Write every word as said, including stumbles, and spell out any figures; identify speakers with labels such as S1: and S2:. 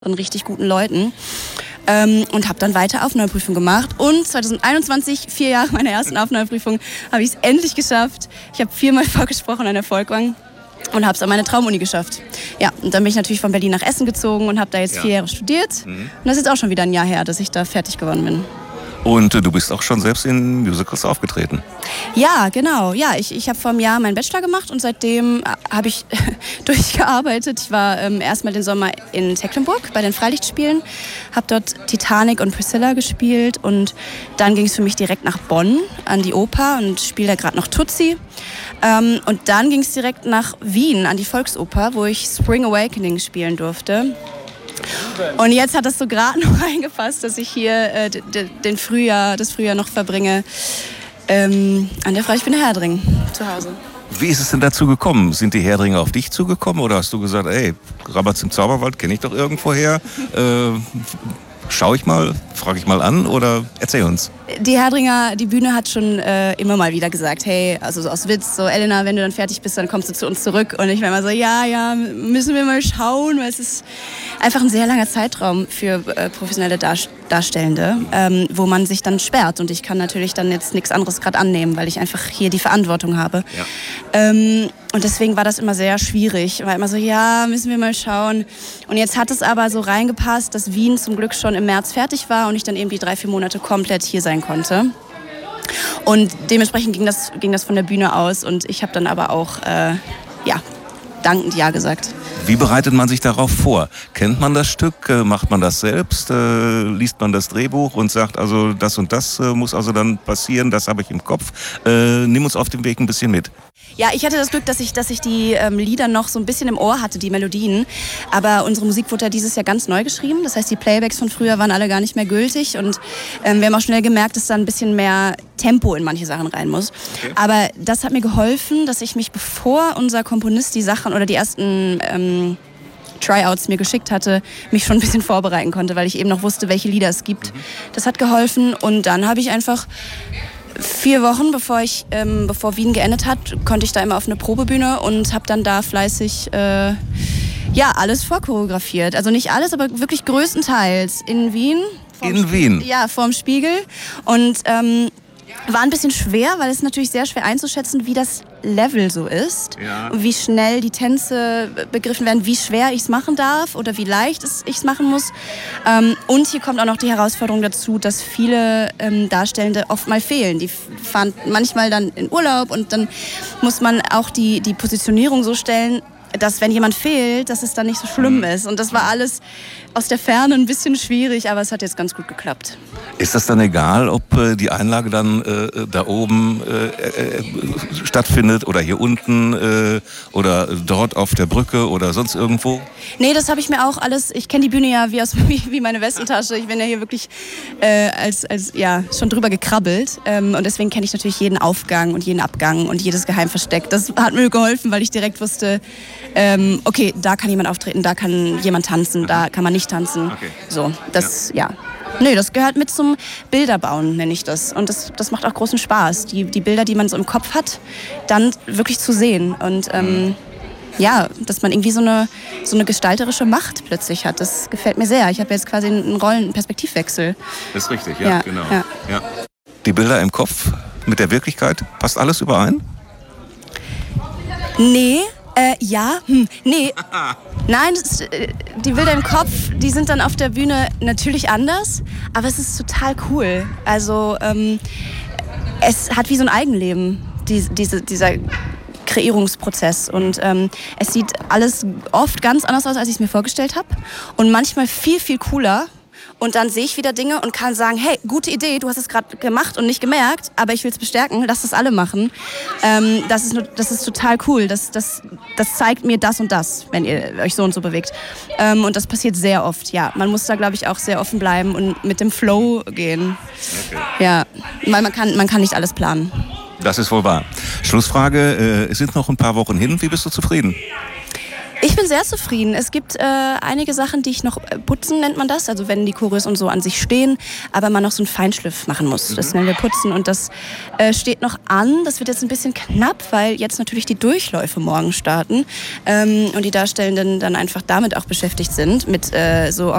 S1: und richtig guten Leuten. Ähm, und habe dann weiter Aufnahmeprüfung gemacht. Und zwanzig einundzwanzig, vier Jahre meiner ersten Aufnahmeprüfung, habe ich es endlich geschafft. Ich habe viermal vorgesprochen an der Volkwang und habe es an meine Traumuni geschafft. Ja, und dann bin ich natürlich von Berlin nach Essen gezogen und habe da jetzt ja. vier Jahre studiert. Mhm. Und das ist jetzt auch schon wieder ein Jahr her, dass ich da fertig geworden bin.
S2: Und äh, du bist auch schon selbst in Musicals aufgetreten?
S1: Ja, genau. Ja, ich, ich habe vor einem Jahr meinen Bachelor gemacht und seitdem habe ich durchgearbeitet. Ich war ähm, erstmal den Sommer in Tecklenburg bei den Freilichtspielen, habe dort Titanic und Priscilla gespielt und dann ging es für mich direkt nach Bonn an die Oper und spiele da gerade noch Tutsi. Ähm, und dann ging es direkt nach Wien an die Volksoper, wo ich Spring Awakening spielen durfte. Und jetzt hat das so gerade noch reingepasst, dass ich hier äh, d- d- den Frühjahr, das Frühjahr noch verbringe ähm, an der Freilichtbühne Herdring zu Hause.
S2: Wie ist es denn dazu gekommen? Sind die Herdringer auf dich zugekommen oder hast du gesagt, ey, Rabatz im Zauberwald kenne ich doch irgendwoher? Äh, schau ich mal, frage ich mal an oder erzähl uns.
S1: Die Herdringer, die Bühne hat schon äh, immer mal wieder gesagt, hey, also so aus Witz, so Elena, wenn du dann fertig bist, dann kommst du zu uns zurück. Und ich war immer so, ja, ja, müssen wir mal schauen, weil es ist einfach ein sehr langer Zeitraum für äh, professionelle Dar- Darstellende, ähm, wo man sich dann sperrt. Und ich kann natürlich dann jetzt nichts anderes gerade annehmen, weil ich einfach hier die Verantwortung habe. Ja. Ähm, und deswegen war das immer sehr schwierig. War immer so, ja, müssen wir mal schauen. Und jetzt hat es aber so reingepasst, dass Wien zum Glück schon im März fertig war und ich dann eben die drei, vier Monate komplett hier sein konnte. Und dementsprechend ging das, ging das von der Bühne aus und ich habe dann aber auch, äh, ja, dankend Ja gesagt.
S2: Wie bereitet man sich darauf vor? Kennt man das Stück? Macht man das selbst? Äh, liest man das Drehbuch und sagt, also das und das äh, muss also dann passieren, das habe ich im Kopf. Äh, nimm uns auf dem Weg ein bisschen mit.
S1: Ja, ich hatte das Glück, dass ich, dass ich die ähm, Lieder noch so ein bisschen im Ohr hatte, die Melodien. Aber unsere Musik wurde ja dieses Jahr ganz neu geschrieben. Das heißt, die Playbacks von früher waren alle gar nicht mehr gültig. Und ähm, wir haben auch schnell gemerkt, dass da ein bisschen mehr Tempo in manche Sachen rein muss. Okay. Aber das hat mir geholfen, dass ich mich, bevor unser Komponist die Sachen oder die ersten ähm, Tryouts mir geschickt hatte, mich schon ein bisschen vorbereiten konnte, weil ich eben noch wusste, welche Lieder es gibt. Mhm. Das hat geholfen. Und dann habe ich einfach vier Wochen, bevor ich, ähm, bevor Wien geendet hat, konnte ich da immer auf eine Probebühne und habe dann da fleißig äh, ja, alles vorchoreografiert. Also nicht alles, aber wirklich größtenteils in Wien.
S2: In Sp- Wien?
S1: Ja, vorm Spiegel. Und ähm, war ein bisschen schwer, weil es natürlich sehr schwer einzuschätzen, wie das Level so ist. Ja. Und wie schnell die Tänze begriffen werden, wie schwer ich es machen darf oder wie leicht ich es machen muss. Ähm, und hier kommt auch noch die Herausforderung dazu, dass viele ähm, Darstellende oft mal fehlen. Die fahren manchmal dann in Urlaub und dann muss man auch die, die Positionierung so stellen, dass wenn jemand fehlt, dass es dann nicht so schlimm ist. Und das war alles aus der Ferne ein bisschen schwierig, aber es hat jetzt ganz gut geklappt.
S2: Ist das dann egal, ob äh, die Einlage dann äh, da oben äh, äh, stattfindet oder hier unten äh, oder dort auf der Brücke oder sonst irgendwo?
S1: Nee, das habe ich mir auch alles, ich kenne die Bühne ja wie, aus, wie, wie meine Westentasche. Ich bin ja hier wirklich äh, als, als, ja, schon drüber gekrabbelt. Ähm, und deswegen kenne ich natürlich jeden Aufgang und jeden Abgang und jedes Geheimversteck. Das hat mir geholfen, weil ich direkt wusste, ähm, okay, da kann jemand auftreten, da kann jemand tanzen, da kann man nicht tanzen. Okay. So, das, ja. ja. Nee, das gehört mit zum Bilderbauen, nenne ich das. Und das, das macht auch großen Spaß, die, die Bilder, die man so im Kopf hat, dann wirklich zu sehen. Und ähm, ja, dass man irgendwie so eine, so eine gestalterische Macht plötzlich hat. Das gefällt mir sehr. Ich habe jetzt quasi einen Rollen-, einen Perspektivwechsel.
S2: Das ist richtig, ja,
S1: ja
S2: genau.
S1: Ja.
S2: Ja. Die Bilder im Kopf mit der Wirklichkeit, passt alles überein?
S1: Nee. Äh, ja, hm, nee, nein, das, äh, die Bilder im Kopf, die sind dann auf der Bühne natürlich anders, aber es ist total cool. Also ähm, es hat wie so ein Eigenleben, die, diese, dieser Kreierungsprozess und ähm, es sieht alles oft ganz anders aus, als ich es mir vorgestellt habe und manchmal viel, viel cooler. Und dann sehe ich wieder Dinge und kann sagen, hey, gute Idee, du hast es gerade gemacht und nicht gemerkt, aber ich will es bestärken, lass das alle machen. Ähm, das ist, das ist total cool, das, das, das zeigt mir das und das, wenn ihr euch so und so bewegt. Ähm, und das passiert sehr oft, ja. Man muss da, glaube ich, auch sehr offen bleiben und mit dem Flow gehen. Okay. Ja, weil man kann, man kann nicht alles planen.
S2: Das ist wohl wahr. Schlussfrage, äh, es sind noch ein paar Wochen hin, wie bist du zufrieden?
S1: Ich bin sehr zufrieden. Es gibt äh, einige Sachen, die ich noch äh, putzen, nennt man das. Also wenn die Choreos und so an sich stehen, aber man noch so einen Feinschliff machen muss. Das nennen wir putzen und das äh, steht noch an. Das wird jetzt ein bisschen knapp, weil jetzt natürlich die Durchläufe morgen starten ähm, und die Darstellenden dann einfach damit auch beschäftigt sind, mit äh, so